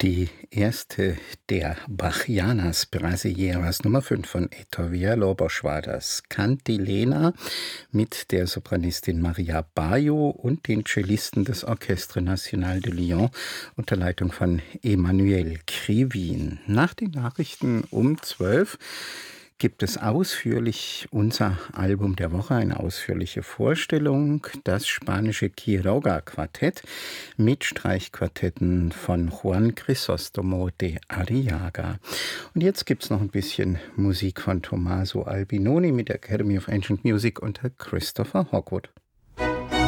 Die erste der Bachianas Brasileiras Nummer 5 von Heitor Villa-Lobos war das. Cantilena mit der Sopranistin Maria Baio und den Cellisten des Orchestre National de Lyon unter Leitung von Emmanuel Krivin. Nach den Nachrichten um 12 gibt es ausführlich unser Album der Woche, eine ausführliche Vorstellung, das spanische Quiroga-Quartett mit Streichquartetten von Juan Crisóstomo de Arriaga. Und jetzt gibt es noch ein bisschen Musik von Tommaso Albinoni mit der Academy of Ancient Music unter Christopher Hogwood.